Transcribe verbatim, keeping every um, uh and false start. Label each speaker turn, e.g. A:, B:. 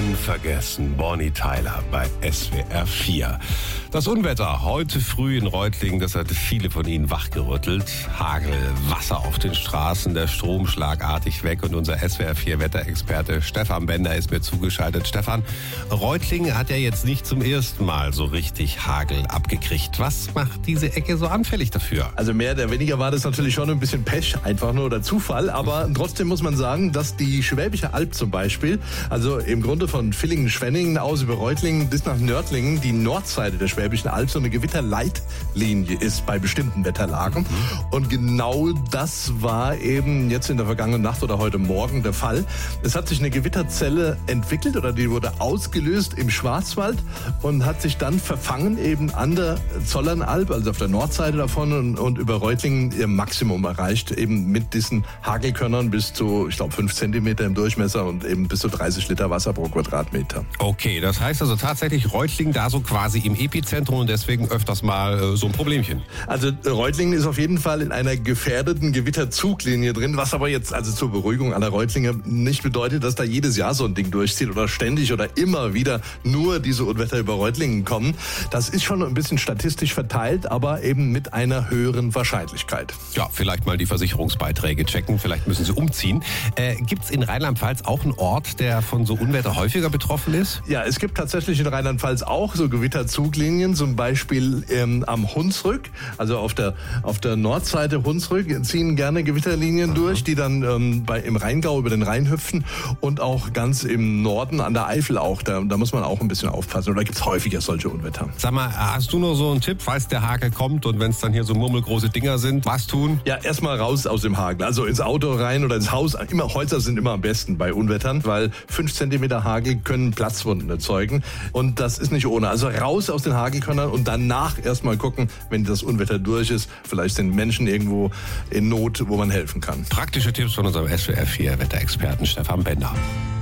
A: Unvergessen, Bonnie Tyler bei S W R vier. Das Unwetter heute früh in Reutlingen, das hat viele von Ihnen wachgerüttelt. Hagel, Wasser auf den Straßen, der Strom schlagartig weg und unser S W R vier Wetterexperte Stefan Bender ist mir zugeschaltet. Stefan, Reutlingen hat ja jetzt nicht zum ersten Mal so richtig Hagel abgekriegt. Was macht diese Ecke so anfällig dafür?
B: Also mehr oder weniger war das natürlich schon ein bisschen Pech, einfach nur oder Zufall. Aber trotzdem muss man sagen, dass die Schwäbische Alb zum Beispiel, also im Grunde von Villingen-Schwenningen aus über Reutlingen bis nach Nördlingen, die Nordseite der Schwäbischen Alb so eine Gewitterleitlinie ist bei bestimmten Wetterlagen. Mhm. Und genau das war eben jetzt in der vergangenen Nacht oder heute Morgen der Fall. Es hat sich eine Gewitterzelle entwickelt oder die wurde ausgelöst im Schwarzwald und hat sich dann verfangen eben an der Zollernalb, also auf der Nordseite davon und, und über Reutlingen ihr Maximum erreicht, eben mit diesen Hagelkörnern bis zu, ich glaube, fünf Zentimeter im Durchmesser und eben bis zu dreißig Liter Wasser pro Quadratmeter.
A: Okay, das heißt also tatsächlich Reutlingen da so quasi im Epizentrum und deswegen öfters mal äh, so ein Problemchen.
B: Also Reutlingen ist auf jeden Fall in einer gefährdeten Gewitterzuglinie drin, was aber jetzt also zur Beruhigung aller Reutlinger nicht bedeutet, dass da jedes Jahr so ein Ding durchzieht oder ständig oder immer wieder nur diese Unwetter über Reutlingen kommen. Das ist schon ein bisschen statistisch verteilt, aber eben mit einer höheren Wahrscheinlichkeit.
A: Ja, vielleicht mal die Versicherungsbeiträge checken, vielleicht müssen Sie umziehen. Äh, Gibt es in Rheinland-Pfalz auch einen Ort, der von so Unwetter häufiger betroffen ist?
B: Ja, es gibt tatsächlich in Rheinland-Pfalz auch so Gewitterzuglienien, zum Beispiel ähm, am Hunsrück, also auf der auf der Nordseite Hunsrück ziehen gerne Gewitterlinien Aha. durch, die dann ähm, bei, im Rheingau über den Rhein hüpfen und auch ganz im Norden an der Eifel auch, da, da muss man auch ein bisschen aufpassen, oder gibt es häufiger solche Unwetter.
A: Sag mal, hast du noch so einen Tipp, falls der Hagel kommt und wenn es dann hier so murmelgroße Dinger sind, was tun?
B: Ja, erstmal raus aus dem Hagel, also ins Auto rein oder ins Haus. Immer Häuser sind immer am besten bei Unwettern, weil fünf Zentimeter Hagel können Platzwunden erzeugen und das ist nicht ohne. Also raus aus den Hagelkörnern und danach erstmal gucken, wenn das Unwetter durch ist, vielleicht sind Menschen irgendwo in Not, wo man helfen kann.
A: Praktische Tipps von unserem S W R vier Wetterexperten Stefan Bender.